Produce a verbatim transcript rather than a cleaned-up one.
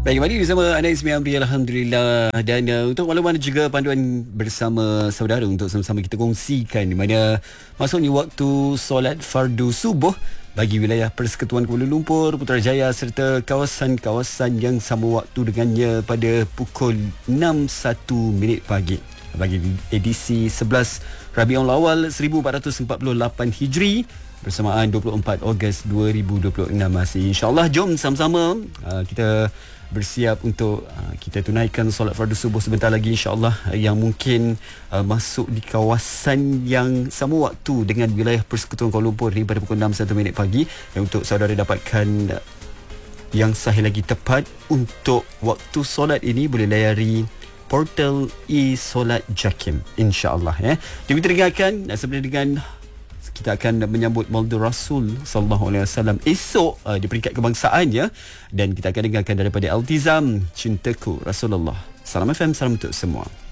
Baik, kembali bersama anda Ismi Amri, Alhamdulillah. Dan uh, untuk makluman juga panduan bersama saudara untuk sama-sama kita kongsikan di mana masuknya waktu solat fardu subuh bagi wilayah Persekutuan Kuala Lumpur, Putrajaya serta kawasan-kawasan yang sama waktu dengannya pada pukul enam satu minit pagi. Bagi edisi sebelas Rabiul Awal seribu empat ratus empat puluh lapan Hijri bersamaan dua puluh empat Ogos dua ribu dua puluh enam masih. InsyaAllah jom sama-sama uh, kita bersiap untuk uh, kita tunaikan solat fardu subuh sebentar lagi insya-Allah, uh, yang mungkin uh, masuk di kawasan yang sama waktu dengan wilayah Persekutuan Kuala Lumpur ni pada pukul enam satu minit pagi, yang untuk saudara dapatkan uh, yang sahih lagi tepat untuk waktu solat ini boleh layari portal e-solat JAKIM insya-Allah ya. Jom kita dengarkan uh, sebelum dengan kita akan menyambut Maulid Rasul sallallahu alaihi wasallam esok uh, di peringkat kebangsaan ya, dan kita akan dengarkan daripada Altizam Cintaku Rasulullah. Salam F M, salam untuk semua.